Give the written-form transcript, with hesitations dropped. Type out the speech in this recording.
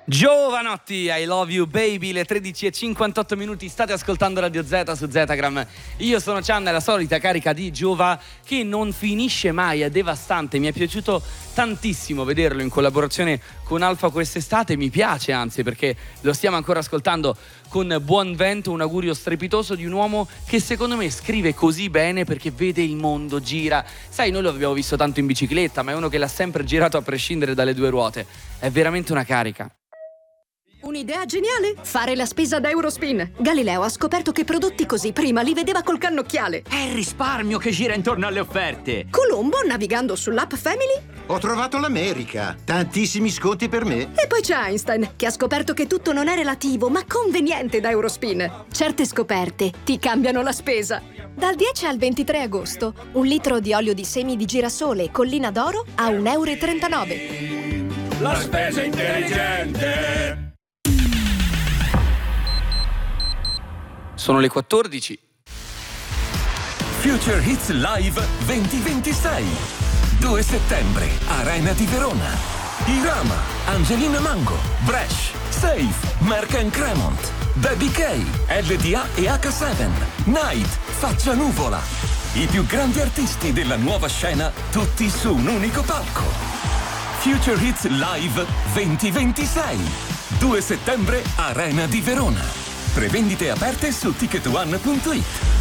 Giovanotti, I love you baby, le 13:58, state ascoltando Radio Z su Zetagram. Io sono Chan, la solita carica di Giova che non finisce mai, è devastante. Mi è piaciuto tantissimo vederlo in collaborazione con Alfa quest'estate, mi piace anzi perché lo stiamo ancora ascoltando con buon vento, un augurio strepitoso di un uomo che secondo me scrive così bene perché vede il mondo, gira. Sai, noi lo abbiamo visto tanto in bicicletta, ma è uno che l'ha sempre girato a prescindere dalle due ruote. È veramente una carica. Un'idea geniale? Fare la spesa da Eurospin. Galileo ha scoperto che prodotti così prima li vedeva col cannocchiale. È il risparmio che gira intorno alle offerte. Colombo, navigando sull'app Family. Ho trovato l'America. Tantissimi sconti per me. E poi c'è Einstein, che ha scoperto che tutto non è relativo, ma conveniente da Eurospin. Certe scoperte ti cambiano la spesa. Dal 10 al 23 agosto, un litro di olio di semi di girasole Collina d'Oro a 1,39 €. La spesa intelligente. Sono le 14. Future Hits Live 2026. 2 settembre, Arena di Verona. Irama, Angelina Mango, Bresh, Safe, Mark & Cremont, Baby K, LDA e H7, Night, Faccia Nuvola. I più grandi artisti della nuova scena, tutti su un unico palco. Future Hits Live 2026. 2 settembre, Arena di Verona. Prevendite aperte su ticketone.it.